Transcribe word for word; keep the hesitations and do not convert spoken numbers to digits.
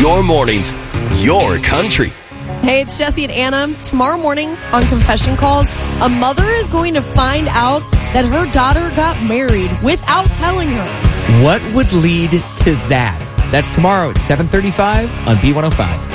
Your mornings, your country. Hey, it's Jesse and Anna. Tomorrow morning on Confession Calls, a mother is going to find out that her daughter got married without telling her. What would lead to that? That's tomorrow at seven thirty-five on B one oh five.